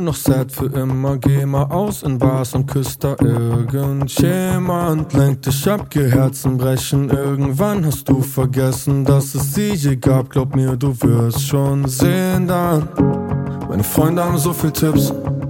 Noch sad für immer, geh mal aus in Bars und küsst da irgendjemand. Lenk dich ab, geh Herzen brechen. Irgendwann hast du vergessen, dass es sie je gab. Glaub mir, du wirst schon sehen dann. Meine Freunde haben so viel Tipps,